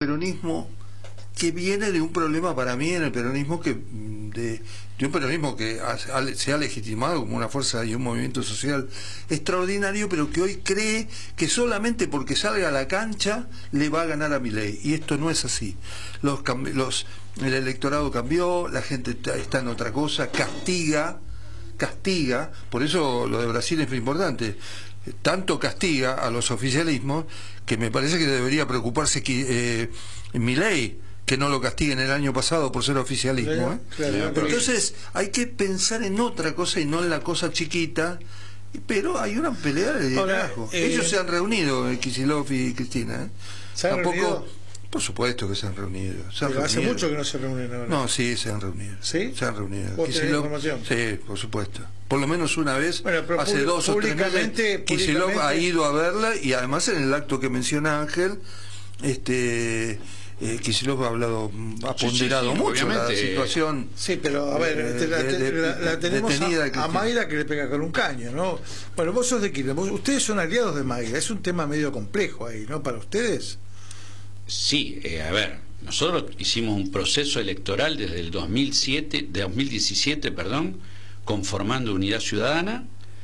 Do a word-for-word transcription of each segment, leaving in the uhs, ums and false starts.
peronismo que viene de un problema para mí en el peronismo que de, de un peronismo que ha, ha, se ha legitimado como una fuerza y un movimiento social extraordinario, pero que hoy cree que solamente porque salga a la cancha le va a ganar a Milei, y esto no es así. Los, los el electorado cambió, la gente está, está en otra cosa, castiga castiga, por eso lo de Brasil es muy importante, tanto castiga a los oficialismos que me parece que debería preocuparse que, eh, Milei, que no lo castiguen el año pasado por ser oficialismo, ¿eh? Claro, claro. Entonces hay que pensar en otra cosa y no en la cosa chiquita, pero hay una pelea de liderazgo. Eh, Ellos se han reunido, Kicillof y Cristina, ¿eh? ¿Se han Tampoco, reunido? Por supuesto que se han reunido. Se han Pero hace reunido. mucho que no se reúnen ahora. No, sí, se han reunido. ¿Sí? Se han reunido. ¿Vos tenés información? Sí, por supuesto. Por lo menos una vez, bueno, hace dos o tres meses, Kicillof ha ido a verla, y además en el acto que menciona Ángel, este... Eh, Kicillof ha hablado, ha ponderado sí, sí, sí, mucho la situación. Sí, pero a ver, eh, la, de, la, la tenemos a, a Mayra que le pega con un caño, ¿no? Bueno, vos sos de Quilmes, ustedes son aliados de Mayra, es un tema medio complejo ahí, ¿no? Para ustedes. Sí, eh, a ver, nosotros hicimos un proceso electoral desde el dos mil siete, de dos mil diecisiete, perdón, conformando Unidad Ciudadana.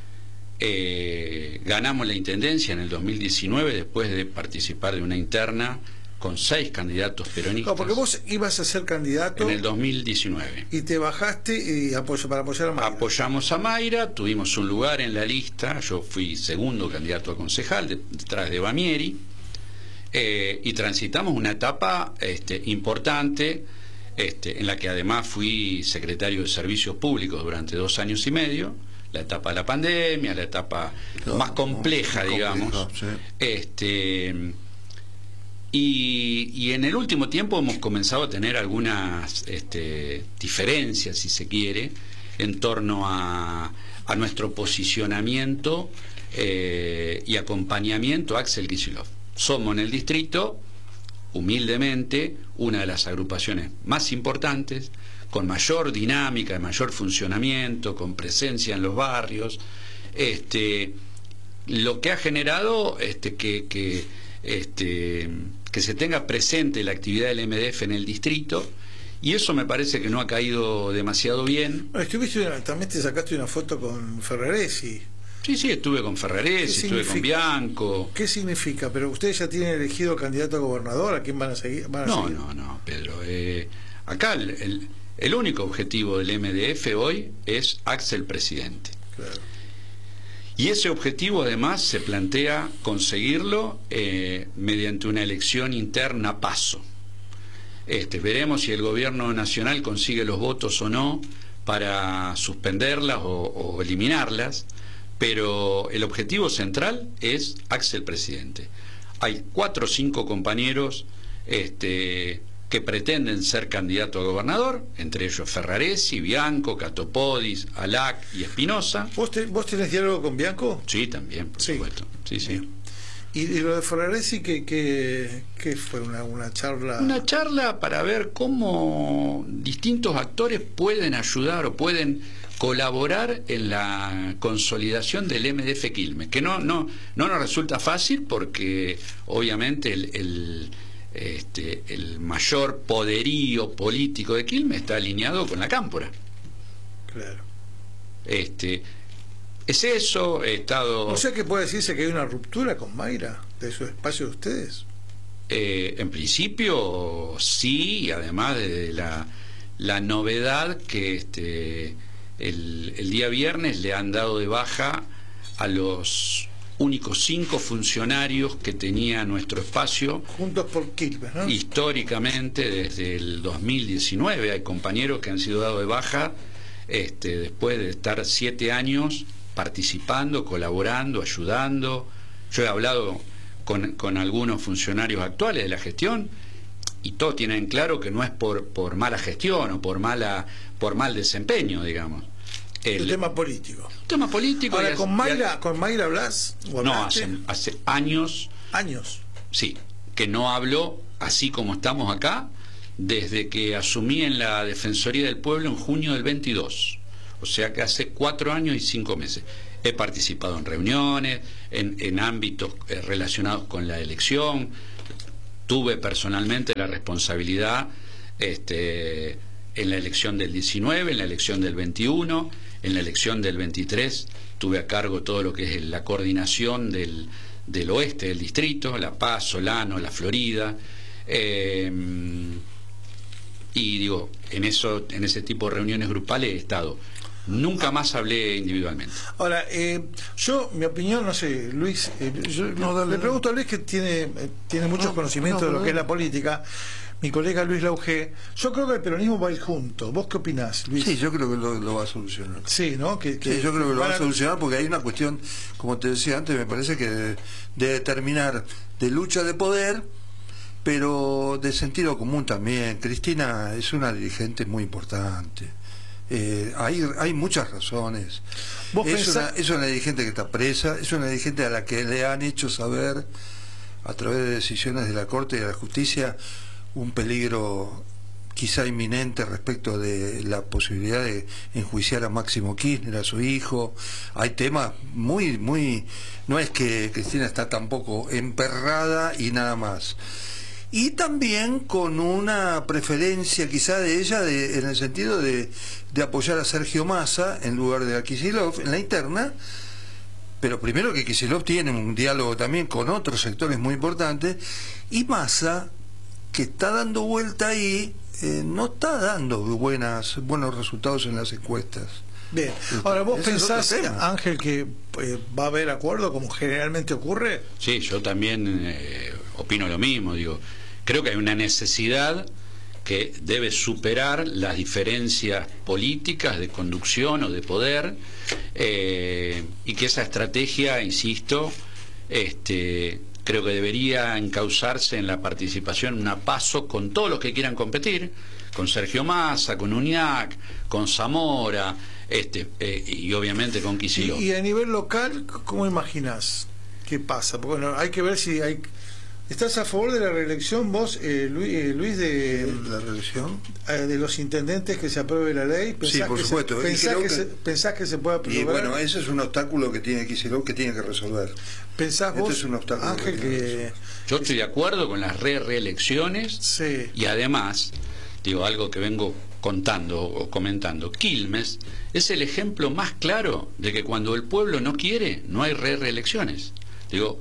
Eh, ganamos la intendencia en el dos mil diecinueve después de participar de una interna con seis candidatos peronistas. No, porque vos ibas a ser candidato en el dos mil diecinueve. Y te bajaste y apoyo, para apoyar a Mayra. Apoyamos a Mayra, tuvimos un lugar en la lista, yo fui segundo candidato a concejal, detrás de Bamieri, eh, y transitamos una etapa este, importante, este, en la que además fui secretario de Servicios Públicos durante dos años y medio, la etapa de la pandemia, la etapa no, más compleja, no, digamos. Sí. Este... Y, y en el último tiempo hemos comenzado a tener algunas este, diferencias, si se quiere, en torno a, a nuestro posicionamiento eh, y acompañamiento a Axel Kicillof. Somos en el distrito, humildemente, una de las agrupaciones más importantes, con mayor dinámica, mayor funcionamiento, con presencia en los barrios, este, lo que ha generado este, que... que este, que se tenga presente la actividad del M D F en el distrito, y eso me parece que no ha caído demasiado bien. Bueno, estuviste, también te sacaste una foto con Ferraresi. Sí, sí, estuve con Ferraresi, estuve con Bianco. ¿Qué significa? Pero ustedes ya tienen elegido candidato a gobernador, ¿a quién van a seguir? Van a no, seguir? no, no, Pedro. Eh, acá el, el, el único objetivo del M D F hoy es Axel presidente. Claro. Y ese objetivo además se plantea conseguirlo eh, mediante una elección interna paso. Este, veremos si el gobierno nacional consigue los votos o no para suspenderlas o, o eliminarlas, pero el objetivo central es Axel presidente. Hay cuatro o cinco compañeros este, que pretenden ser candidato a gobernador, entre ellos Ferraresi, Bianco, Catopodis, Alac y Espinosa. ¿Vos, te, ¿Vos tenés diálogo con Bianco? Sí, también, por sí. supuesto. Sí, sí. ¿Y, y lo de Ferraresi qué, qué, qué fue? Una, ¿Una charla? Una charla para ver cómo distintos actores pueden ayudar o pueden colaborar en la consolidación del M D F Quilmes, que no, no, no nos resulta fácil porque obviamente el... el Este, el mayor poderío político de Quilmes está alineado con la Cámpora. Claro. Este, es eso, he estado... O sea que puede decirse que hay una ruptura con Mayra de su espacio de ustedes. Eh, en principio sí, y además de la, la novedad que este, el, el día viernes le han dado de baja a los únicos cinco funcionarios que tenía nuestro espacio. Juntos por Quilmes, ¿no? Históricamente, desde el dos mil diecinueve, hay compañeros que han sido dados de baja este, después de estar siete años participando, colaborando, ayudando. Yo he hablado con, con algunos funcionarios actuales de la gestión y todos tienen claro que no es por, por mala gestión o por, mala, por mal desempeño, digamos. El, el tema político. El tema político. Ahora, y con Mayra, ¿con Mayra hablas? No, hace, hace años. ¿Años? Sí, que no hablo así como estamos acá, desde que asumí en la Defensoría del Pueblo en junio del veintidós. O sea que hace cuatro años y cinco meses. He participado en reuniones, en, en ámbitos eh, relacionados con la elección. tuve personalmente la responsabilidad este, en la elección del diecinueve, en la elección del veintiuno, en la elección del veintitrés, tuve a cargo todo lo que es la coordinación del, del oeste del distrito, La Paz, Solano, La Florida, eh, y digo, en eso, en ese tipo de reuniones grupales he estado. Nunca más hablé individualmente. Ahora, eh, yo, mi opinión, no sé, Luis, eh, yo no, dale, le pregunto a Luis, que tiene, eh, tiene muchos no, conocimientos no, de lo que es la política, mi colega Luis Lauge. Yo creo que el peronismo va a ir junto. ¿Vos qué opinás, Luis? Sí, yo creo que lo, lo va a solucionar. Sí, ¿no? Que, que sí, yo creo que lo va a solucionar, porque hay una cuestión, como te decía antes, me parece que de, de determinar de lucha de poder, pero de sentido común también. Cristina es una dirigente muy importante. Eh, hay, hay muchas razones. ¿Vos es, una, es una dirigente que está presa, es una dirigente a la que le han hecho saber, a través de decisiones de la Corte y de la Justicia, un peligro quizá inminente respecto de la posibilidad de enjuiciar a Máximo Kirchner, a su hijo. Hay temas muy, muy... No es que Cristina está tampoco emperrada y nada más. Y también con una preferencia quizá de ella de, en el sentido de, de apoyar a Sergio Massa en lugar de a Kicillof en la interna, pero primero que Kicillof tiene un diálogo también con otros sectores muy importantes, y Massa, que está dando vuelta ahí, eh, no está dando buenas buenos resultados en las encuestas. Bien, ahora vos Ese pensás, es Ángel, que eh, va a haber acuerdo como generalmente ocurre. Sí, yo también eh, opino lo mismo, digo. Creo que hay una necesidad que debe superar las diferencias políticas de conducción o de poder, eh, y que esa estrategia, insisto, este, creo que debería encauzarse en la participación, una PASO con todos los que quieran competir, con Sergio Massa, con Uñac, con Zamora, este, eh, y obviamente con Kicillof. Y, y a nivel local, ¿cómo imaginás qué pasa? Porque bueno, hay que ver si hay... ¿Estás a favor de la reelección vos, eh, Luis, eh, Luis, de la reelección eh, de los intendentes, que se apruebe la ley? Sí, por que supuesto. Se, pensás, que que, se, pensás que se puede aprobar? Y bueno, ese es un obstáculo que tiene Kicillof, que tiene que resolver. ¿Pensás este vos, es un obstáculo Ángel, que, que... Yo estoy de acuerdo con las re reelecciones, sí. Y además, digo, algo que vengo contando o comentando, Quilmes es el ejemplo más claro de que cuando el pueblo no quiere, no hay re reelecciones. Digo,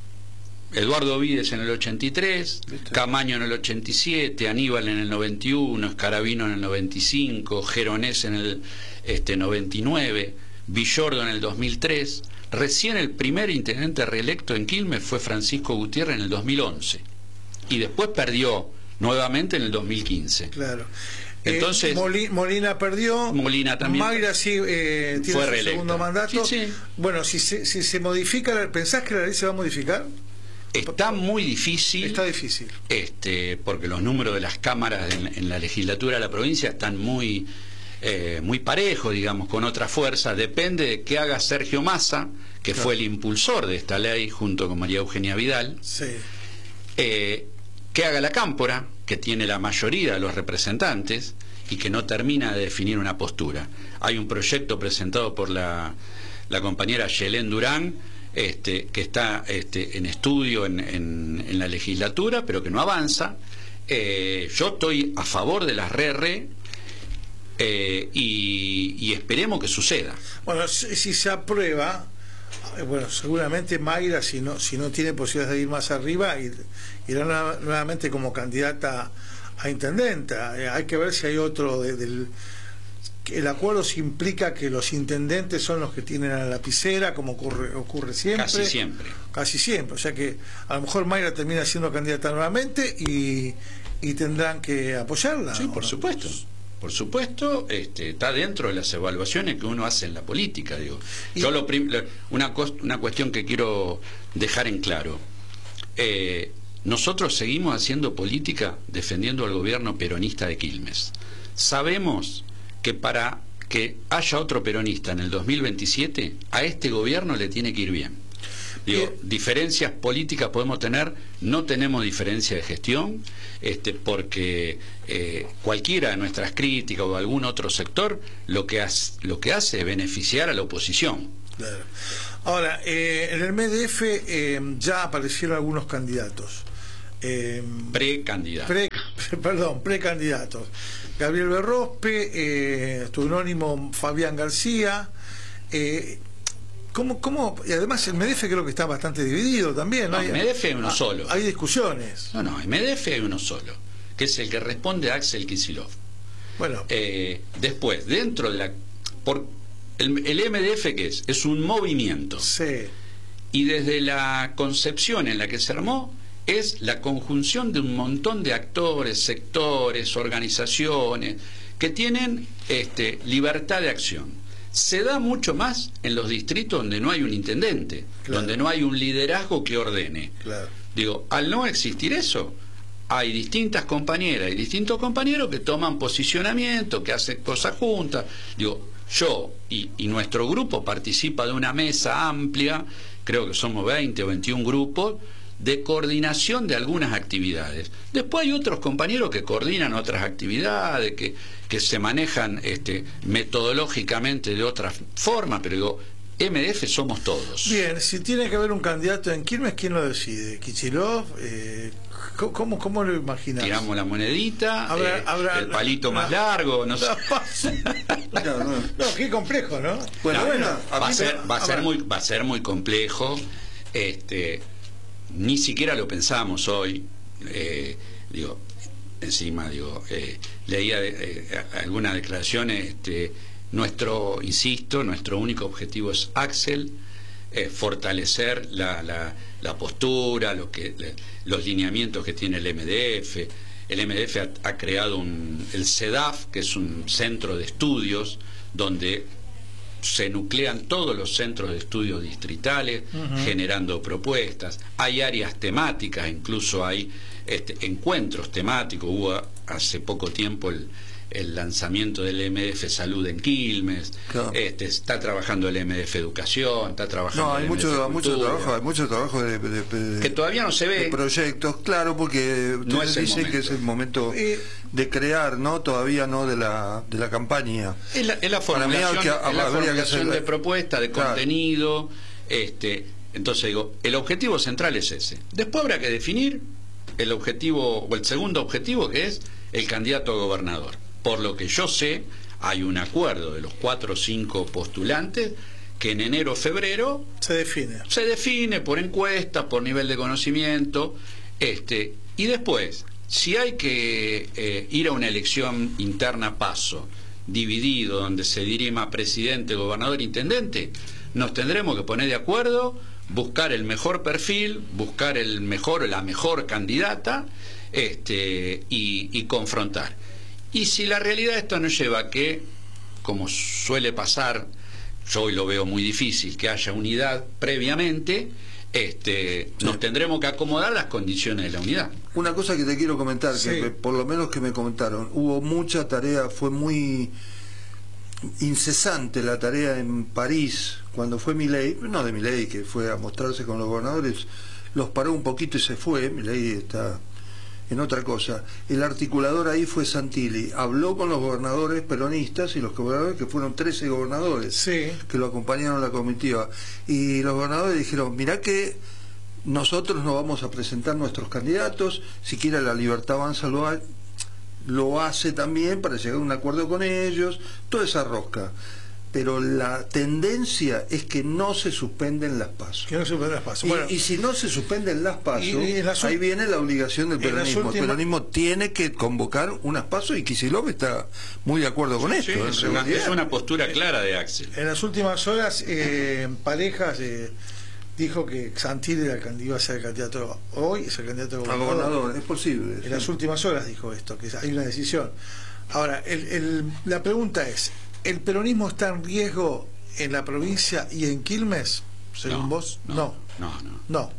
Eduardo Vides en el ochenta y tres, ¿viste? Camaño en el ochenta y siete, Aníbal en el noventa y uno, Escarabino en el noventa y cinco, Geronés en el este, noventa y nueve, Villordo en el dos mil tres. Recién el primer intendente reelecto en Quilmes fue Francisco Gutiérrez en el dos mil once, y después perdió nuevamente en el dos mil quince. Claro. Entonces, eh, Molina perdió, Molina también. Mayra sí eh, tiene fue su segundo mandato. Sí, sí. Bueno, si se, si se modifica, ¿pensás que la ley se va a modificar? Está muy difícil. Está difícil. Este, porque los números de las cámaras en, en la legislatura de la provincia están muy, eh, muy parejos, digamos, con otra fuerza. Depende de qué haga Sergio Massa, que claro. fue el impulsor de esta ley junto con María Eugenia Vidal. Sí. Eh, qué haga la Cámpora, que tiene la mayoría de los representantes y que no termina de definir una postura. Hay un proyecto presentado por la, la compañera Yelén Durán, Este, que está este, en estudio en, en, en la legislatura, pero que no avanza. Eh, yo estoy a favor de las re-re, eh, y, y esperemos que suceda. Bueno, si, si se aprueba, bueno, seguramente Mayra, si no, si no tiene posibilidades de ir más arriba, irá nuevamente como candidata a intendenta. Eh, hay que ver si hay otro de, del... El acuerdo se implica que los intendentes son los que tienen a la lapicera, como ocurre, ocurre siempre. Casi siempre. Casi siempre. O sea que a lo mejor Mayra termina siendo candidata nuevamente y, y tendrán que apoyarla. Sí, por supuesto. Por supuesto, este, está dentro de las evaluaciones que uno hace en la política. Digo. Yo lo prim una, una cuestión que quiero dejar en claro. Eh, nosotros seguimos haciendo política defendiendo al gobierno peronista de Quilmes. Sabemos que para que haya otro peronista en el dos mil veintisiete, a este gobierno le tiene que ir bien. Digo, bien. Diferencias políticas podemos tener, no tenemos diferencia de gestión, este, porque eh, cualquiera de nuestras críticas o algún otro sector lo que hace, lo que hace es beneficiar a la oposición. Claro. Ahora, eh, en el M D F eh, ya aparecieron algunos candidatos. Eh, precandidatos. Pre, perdón, precandidatos. Gabriel Berrospe, eh, tu anónimo Fabián García. Eh, ¿cómo, cómo? Y además el M D F creo que está bastante dividido también. No, hay, M D F hay uno ah, solo. Hay discusiones. No, no, M D F hay uno solo, que es el que responde a Axel Kicillof. Bueno. Eh, después, dentro de la... Por, el, el M D F, ¿qué es? Es un movimiento. Sí. Y desde la concepción en la que se armó, es la conjunción de un montón de actores, sectores, organizaciones, que tienen este, libertad de acción. Se da mucho más en los distritos donde no hay un intendente, claro, donde no hay un liderazgo que ordene. Claro. Digo, al no existir eso, hay distintas compañeras y distintos compañeros que toman posicionamiento, que hacen cosas juntas. Digo, yo y, y nuestro grupo participa de una mesa amplia, creo que somos veinte o veintiún grupos, de coordinación de algunas actividades. Después hay otros compañeros que coordinan otras actividades, que, que se manejan este, metodológicamente de otra forma, pero digo, M D F somos todos. Bien, si tiene que haber un candidato en Quilmes, ¿quién lo decide? ¿Kicillof? Eh, ¿cómo, ¿Cómo lo imaginas? Tiramos la monedita, habrá, eh, habrá, el palito la, más largo, no sé. No, no, no, qué complejo, ¿no? Bueno, no, bueno, va a ser, va a ser habrá. muy, va a ser muy complejo. Este, ni siquiera lo pensamos hoy. Eh, digo, encima, digo, eh, leía eh, algunas declaraciones. Este, nuestro, insisto, nuestro único objetivo es Axel, eh, fortalecer la, la, la postura, lo que, le, los lineamientos que tiene el M D F. El M D F ha, ha creado un, el CEDAF, que es un centro de estudios donde se nuclean todos los centros de estudios distritales, uh-huh, generando propuestas. Hay áreas temáticas, incluso hay este, encuentros temáticos. Hubo hace poco tiempo el, el lanzamiento del M D F Salud en Quilmes. Claro. Este, está trabajando el M D F Educación, está trabajando no, hay el mucho, M D F mucho trabajo, hay mucho trabajo de, de, de, que todavía no se ve. De proyectos, claro, porque ustedes no es dicen que es el momento eh, de crear, ¿no? Todavía no de la de la campaña. Es la, es la formulación, que, es la formulación que de propuesta, de claro, contenido. Este, entonces digo, el objetivo central es ese. Después habrá que definir el objetivo, o el segundo objetivo, que es el candidato a gobernador. Por lo que yo sé, hay un acuerdo de los cuatro o cinco postulantes que en enero o febrero se define. Se define por encuestas, por nivel de conocimiento, este, y después, si hay que eh, ir a una elección interna paso, dividido, donde se dirima presidente, gobernador, intendente, nos tendremos que poner de acuerdo, buscar el mejor perfil, buscar el mejor o la mejor candidata, este, y, y confrontar. Y si la realidad esto nos lleva a que, como suele pasar, yo hoy lo veo muy difícil, que haya unidad previamente, este, sí, nos tendremos que acomodar las condiciones de la unidad. Una cosa que te quiero comentar, sí, que por lo menos que me comentaron, hubo mucha tarea, fue muy incesante la tarea en París, cuando fue Milei, no de Milei, que fue a mostrarse con los gobernadores, los paró un poquito y se fue. Milei está en otra cosa. El articulador ahí fue Santilli, habló con los gobernadores peronistas y los gobernadores, que fueron trece gobernadores, sí, que lo acompañaron a la comitiva, y los gobernadores dijeron, mirá que nosotros no vamos a presentar nuestros candidatos, siquiera la Libertad Avanza lo, ha, lo hace también para llegar a un acuerdo con ellos, toda esa rosca. Pero la tendencia es que no se suspenden las PASO. Que no se suspenden las PASO. Y, bueno, y si no se suspenden las PASO, y, y las, ahí viene la obligación del peronismo. Últimas... El peronismo tiene que convocar unas PASO, y Kicillof está muy de acuerdo con sí, esto. Sí, es, una, es una postura clara de Axel. En las últimas horas, eh, Parejas eh, dijo que Santilli era el candidato, iba a ser el candidato hoy, es el candidato a gobernador. gobernador. Es posible. En sí. las últimas horas dijo esto, que hay una decisión. Ahora, el, el, la pregunta es, ¿el peronismo está en riesgo en la provincia y en Quilmes, según no, vos? No, no. No, no. No,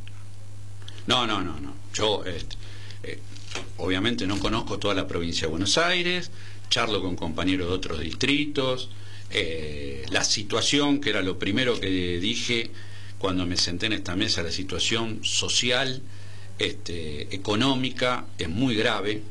no, no, no. no. Yo, este, eh, obviamente, no conozco toda la provincia de Buenos Aires, charlo con compañeros de otros distritos. Eh, la situación, que era lo primero que dije cuando me senté en esta mesa, la situación social, este, económica, es muy grave.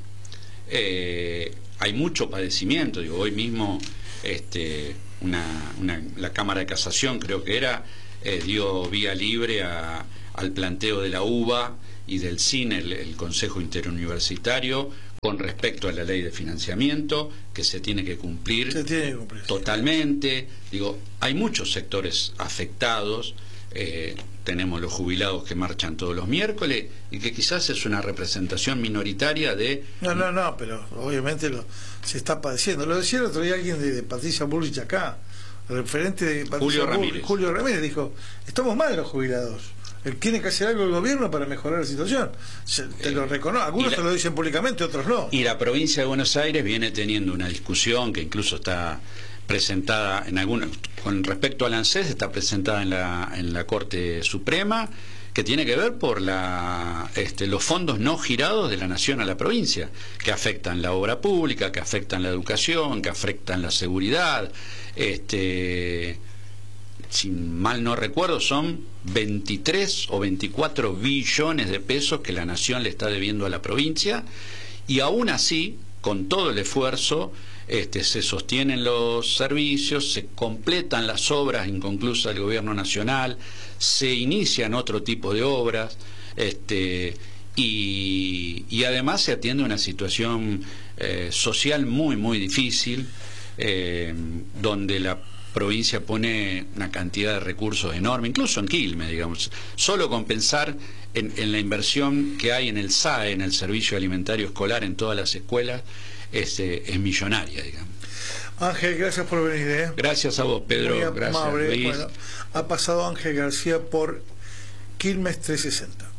Eh, hay mucho padecimiento. Digo, hoy mismo este, una, una, la Cámara de Casación, creo que era, eh, dio vía libre a, al planteo de la U B A y del C I N, el, el Consejo Interuniversitario, con respecto a la ley de financiamiento, que se tiene que cumplir, se tiene que cumplir totalmente. Digo, hay muchos sectores afectados. Eh, tenemos los jubilados que marchan todos los miércoles y que quizás es una representación minoritaria de... No, no, no, pero obviamente lo, se está padeciendo. Lo decía el otro día alguien de, de Patricia Bullrich acá, el referente de Patricia Julio Bullrich, Ramírez. Julio Ramírez dijo, estamos mal los jubilados. Él tiene que hacer algo el gobierno para mejorar la situación. Se, te lo reconozco. Algunos la, te lo dicen públicamente, otros no. Y la provincia de Buenos Aires viene teniendo una discusión que incluso está presentada en algunos, con respecto al ANSES, está presentada en la, en la Corte Suprema, que tiene que ver por la, este, los fondos no girados de la nación a la provincia, que afectan la obra pública, que afectan la educación, que afectan la seguridad. Este, si mal no recuerdo, son veintitrés o veinticuatro billones de pesos que la nación le está debiendo a la provincia, y aún así, con todo el esfuerzo, este, se sostienen los servicios, se completan las obras inconclusas del gobierno nacional, se inician otro tipo de obras, este, y, y además se atiende una situación eh, social muy, muy difícil, eh, donde la provincia pone una cantidad de recursos enorme, incluso en Quilmes, digamos, solo con pensar en, en la inversión que hay en el S A E, en el Servicio Alimentario Escolar, en todas las escuelas, es, eh, es millonaria, digamos. Ángel, gracias por venir. ¿eh? Gracias a vos, Pedro. Muy Gracias, amable. Luis. Bueno, ha pasado Ángel García por Quilmes trescientos sesenta.